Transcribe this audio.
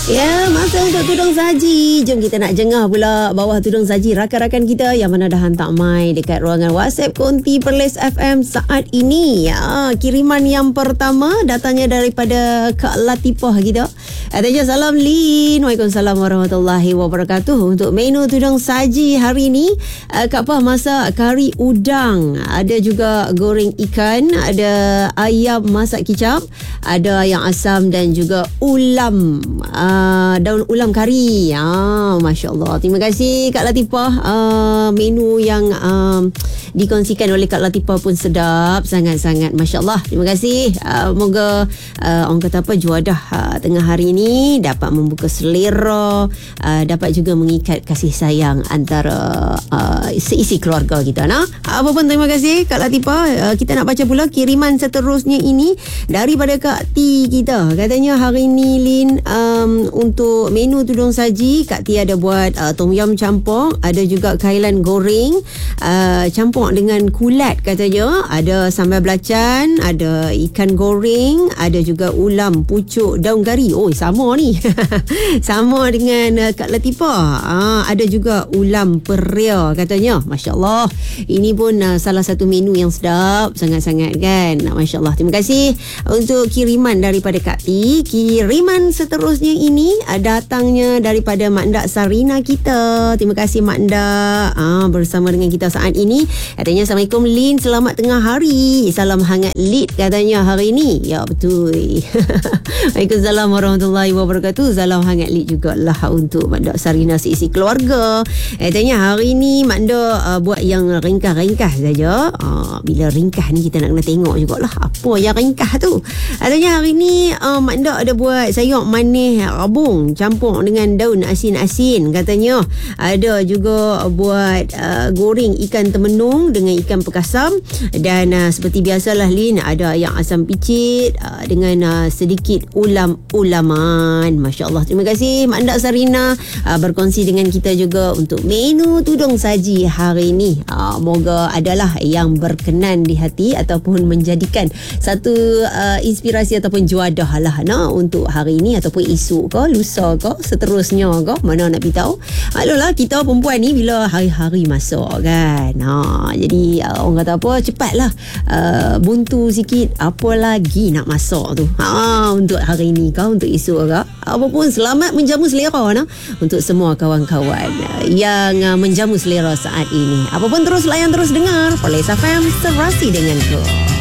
Ya, masa untuk tudung saji. Jom kita nak jengah pula bawah tudung saji rakan-rakan kita yang mana dah hantar mai dekat ruangan WhatsApp Konti Perlis FM saat ini. Ya, kiriman yang pertama datangnya daripada Kak Latifah kita. Katanya, salam Lin. Waalaikumsalam warahmatullahi wabarakatuh. Untuk menu tudung saji hari ini, Kak Pah masak kari udang. Ada juga goreng ikan, ada ayam masak kicap, ada yang asam dan juga ulam. Daun ulam kari. Masya Allah. Terima kasih Kak Latifah. Menu yang dikongsikan oleh Kak Latifah pun sedap sangat-sangat. Masya Allah. Terima kasih. Moga orang kata apa, juadah tengah hari ini dapat membuka selera, dapat juga mengikat kasih sayang antara seisi keluarga kita. Apa pun terima kasih Kak Latifah. Kita nak baca pula kiriman seterusnya ini daripada Kak T kita. Katanya, hari ni Lin, untuk menu tudung saji, Kak Tia ada buat tom yum campur, ada juga kailan goreng campur dengan kulat katanya, ada sambal belacan, ada ikan goreng, ada juga ulam pucuk daun kari. Oh, sama ni. Sama dengan Kak Latifah. Ada juga ulam peria katanya. Masya Allah. Ini pun salah satu menu yang sedap sangat-sangat kan. Masya Allah. Terima kasih untuk kiriman daripada Kak T. Kiriman seterusnya ini datangnya daripada Mak Ndak Sarina kita. Terima kasih Mak Ndak bersama dengan kita saat ini. Katanya, Assalamualaikum Lin, selamat tengah hari, salam hangat Lid katanya hari ini. Ya, betul. Waalaikumsalam warahmatullahi wabarakatuh. Salam hangat Lid jugalah untuk Mak Ndak Sarina seisi keluarga. Katanya hari ini Mak Ndak buat yang ringkas-ringkas saja. Bila ringkas ni kita nak kena tengok jugalah apa yang ringkas tu. Katanya hari ni Mak Ndak ada buat sayur manis rabung campur dengan daun asin-asin katanya. Ada juga buat goreng ikan temenung dengan ikan pekasam, dan seperti biasalah Lin, ada yang asam picit dengan sedikit ulam-ulaman. Masya Allah. Terima kasih Mak Ndak Sarina berkongsi dengan kita juga untuk menu tudung saji hari ini. Moga adalah yang berkenan di hati ataupun menjadikan satu inspirasi ataupun juadah lah untuk hari ini ataupun esok ke, lusa ke, seterusnya ke, mana nak beritahu. Maklumlah kita perempuan ni bila hari-hari masak kan. Jadi orang kata apa, cepatlah buntu sikit apa lagi nak masak tu. Untuk hari ni ke, untuk esok ke. Apa pun selamat menjamu selera untuk semua kawan-kawan yang menjamu selera saat ini. Apa pun terus layan, terus dengar Perlis FM, serasi denganku.